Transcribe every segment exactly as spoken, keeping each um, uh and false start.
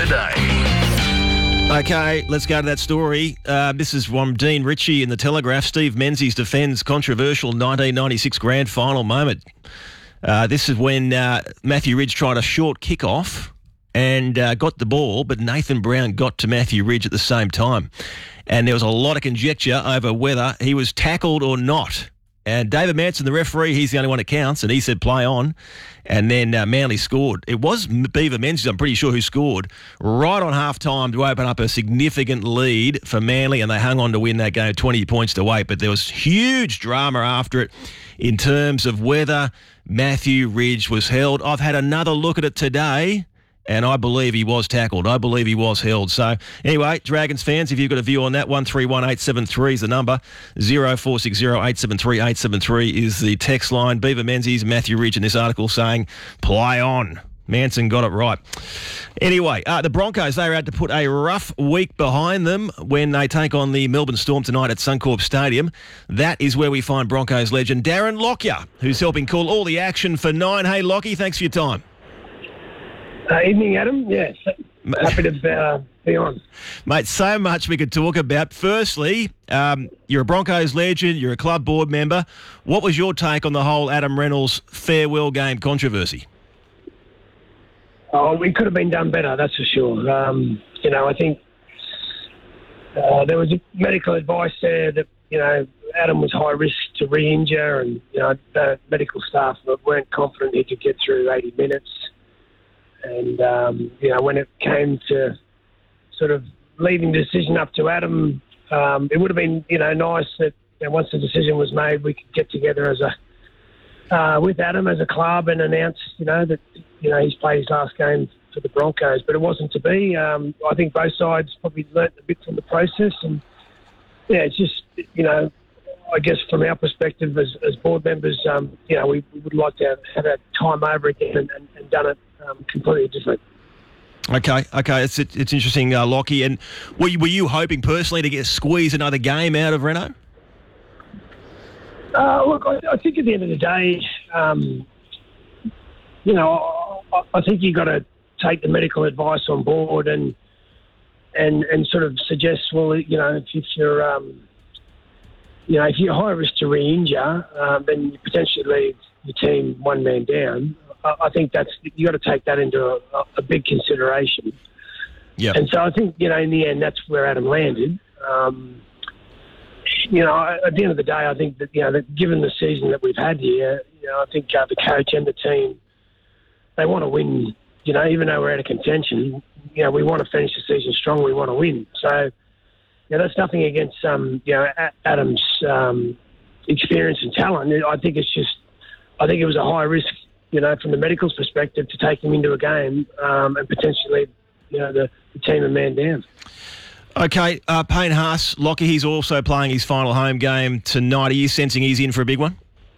today. Okay, let's go to that story. Uh, this is from Dean Ritchie in The Telegraph. Steve Menzies defends controversial nineteen ninety-six grand final moment. Uh, this is when uh, Matthew Ridge tried a short kick-off and uh, got the ball, but Nathan Brown got to Matthew Ridge at the same time. And there was a lot of conjecture over whether he was tackled or not. And David Manson, the referee, he's the only one that counts, and he said play on. And then uh, Manly scored. It was Beaver Menzies, I'm pretty sure, who scored right on half-time to open up a significant lead for Manly, and they hung on to win that game twenty points to eight. But there was huge drama after it in terms of whether Matthew Ridge was held. I've had another look at it today, and I believe he was tackled. I believe he was held. So, anyway, Dragons fans, if you've got a view on that, one three one eight seven three is the number. zero four six zero eight seven three eight seven three is the text line. Beaver Menzies, Matthew Ridge in this article saying, play on. Manson got it right. Anyway, uh, the Broncos, they are out to put a rough week behind them when they take on the Melbourne Storm tonight at Suncorp Stadium. That is where we find Broncos legend Darren Lockyer, who's helping call all the action for nine. Hey, Lockie, thanks for your time. Uh, evening, Adam. Yes, happy to uh, be on. Mate, so much we could talk about. Firstly, um, you're a Broncos legend, you're a club board member. What was your take on the whole Adam Reynolds farewell game controversy? Oh, it could have been done better, that's for sure. Um, you know, I think uh, there was medical advice there that, you know, Adam was high risk to re-injure, and, you know, the medical staff weren't confident he could get through eighty minutes. And, um, you know, when it came to sort of leaving the decision up to Adam, um, it would have been, you know, nice that, you know, once the decision was made, we could get together as a, uh, with Adam as a club and announce, you know, that, you know, he's played his last game for the Broncos. But it wasn't to be. Um, I think both sides probably learnt a bit from the process. And, yeah, it's just, you know, I guess from our perspective as, as board members, um, you know, we, we would like to have, have that time over again and, and, and done it um, completely different. Okay, okay, it's it's interesting, uh, Lockie. And were you, were you hoping personally to get squeeze another game out of Reno? Uh, look, I, I think at the end of the day, um, you know, I, I think you've got to take the medical advice on board and and and sort of suggest, well, you know, if, if you're um, you know, if you're high risk to re-injure, um, then you potentially leave your team one man down. I, I think that's you got to take that into a, a big consideration. Yeah. And so I think, you know, in the end, that's where Adam landed. Um, you know, at the end of the day, I think that, you know, that given the season that we've had here, you know, I think uh, the coach and the team, they want to win. You know, even though we're out of contention, you know, we want to finish the season strong. We want to win. So. Yeah, that's nothing against um, you know, Adam's um, experience and talent. I think it's just, I think it was a high risk, you know, from the medical's perspective, to take him into a game um, and potentially, you know, the, the team a man down. Okay, uh, Payne Haas, Lockie, he's also playing his final home game tonight. Are you sensing he's in for a big one?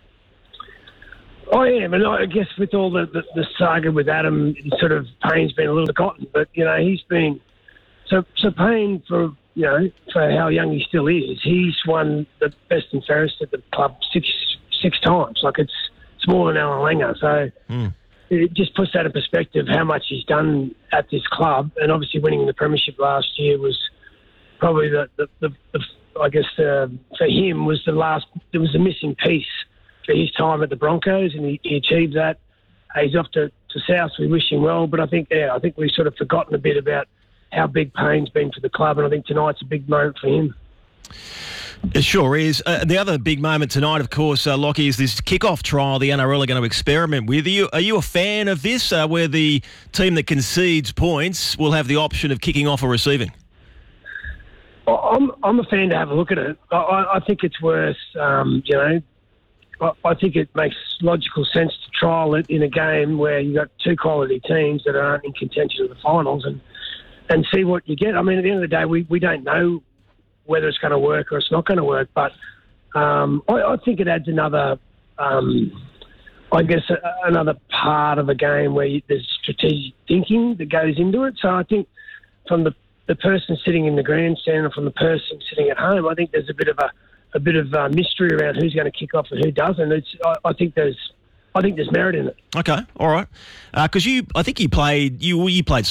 I am, and I guess with all the, the, the saga with Adam, sort of Payne's been a little forgotten, but you know, he's been so so Payne for. You know, for how young he still is, he's won the best and fairest at the club six six times. Like, it's, it's more than Alan Langer. So mm. it just puts that in perspective, how much he's done at this club. And obviously winning the premiership last year was probably the, the, the, the I guess, uh, for him was the last, there was a missing piece for his time at the Broncos, and he, he achieved that. Uh, he's off to, to South. We wish him well. But I think, yeah, I think we've sort of forgotten a bit about how big Payne's been for the club, and I think tonight's a big moment for him. It sure is. Uh, the other big moment tonight, of course, uh, Lockie, is this kickoff trial the N R L are going to experiment with. Are you, are you a fan of this, uh, where the team that concedes points will have the option of kicking off or receiving? I'm, I'm a fan to have a look at it. I, I think it's worth, um, you know, I, I think it makes logical sense to trial it in a game where you've got two quality teams that aren't in contention of the finals, and and see what you get. I mean, at the end of the day, we, we don't know whether it's going to work or it's not going to work, but um, I, I think it adds another, um, I guess, a, another part of a game where you, there's strategic thinking that goes into it. So I think from the, the person sitting in the grandstand and from the person sitting at home, I think there's a bit of a, a bit of uh, mystery around who's going to kick off and who doesn't. It's, I, I think there's I think there's merit in it. Okay, all right. Because uh, you, I think you played, you you played